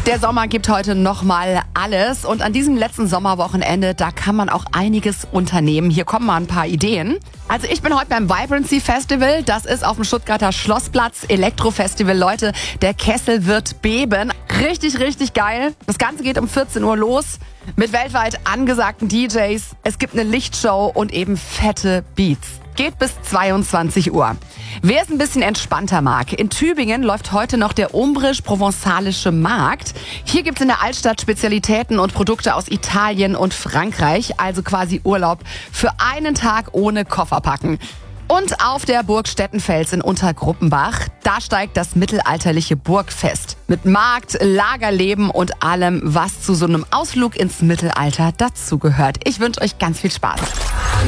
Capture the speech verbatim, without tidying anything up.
Der Sommer gibt heute nochmal alles und an diesem letzten Sommerwochenende, da kann man auch einiges unternehmen. Hier kommen mal ein paar Ideen. Also ich bin heute beim Vibrancy Festival, das ist auf dem Stuttgarter Schlossplatz, Elektrofestival. Leute, der Kessel wird beben. Richtig, richtig geil. Das Ganze geht um vierzehn Uhr los mit weltweit angesagten D Js. Es gibt eine Lichtshow und eben fette Beats. Geht bis zweiundzwanzig Uhr. Wer es ein bisschen entspannter mag, in Tübingen läuft heute noch der umbrisch-provenzalische Markt. Hier gibt's in der Altstadt Spezialitäten und Produkte aus Italien und Frankreich, also quasi Urlaub für einen Tag ohne Koffer packen. Und auf der Burg Stettenfels in Untergruppenbach, da steigt das mittelalterliche Burgfest. Mit Markt, Lagerleben und allem, was zu so einem Ausflug ins Mittelalter dazugehört. Ich wünsche euch ganz viel Spaß.